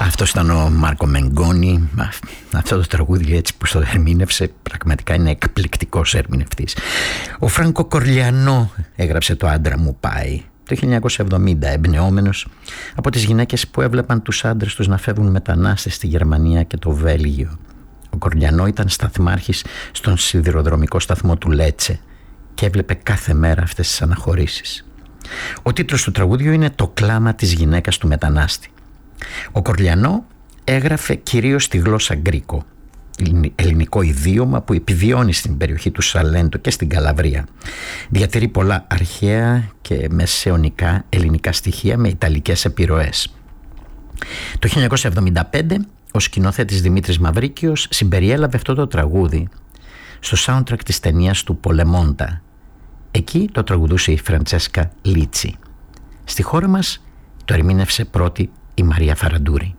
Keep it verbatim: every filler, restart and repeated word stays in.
Αυτός ήταν ο Μάρκο Μενγκόνι. Αυτό το τραγούδι, έτσι που το ερμήνευσε, πραγματικά είναι εκπληκτικός ερμηνευτής. Ο Φράνκο Κορλιανό έγραψε το «Άντρα μου πάει» το χίλια εννιακόσια εβδομήντα, εμπνεόμενος από τις γυναίκες που έβλεπαν τους άντρες τους να φεύγουν μετανάστες στη Γερμανία και το Βέλγιο. Ο Κορλιανό ήταν σταθμάρχης στον σιδηροδρομικό σταθμό του Λέτσε και έβλεπε κάθε μέρα αυτές τις αναχωρήσεις. Ο τίτλος του τραγούδιου είναι «Το κλάμα της γυναίκας του μετανάστη». Ο Κορλιανό έγραφε κυρίως στη γλώσσα γκρίκο, ελληνικό ιδίωμα που επιβιώνει στην περιοχή του Σαλέντο και στην Καλαβρία. Διατηρεί πολλά αρχαία και μεσαιωνικά ελληνικά στοιχεία με ιταλικές επιρροές. Το χίλια εννιακόσια εβδομήντα πέντε ο σκηνοθέτης Δημήτρης Μαυρίκιος συμπεριέλαβε αυτό το τραγούδι στο soundtrack της ταινίας του Πολεμόντα. Εκεί το τραγουδούσε η Φραντσέσκα Λίτσι. Στη χώρα μας το ερμήνευσε πρώτη η Μαρία Φαραντούρη.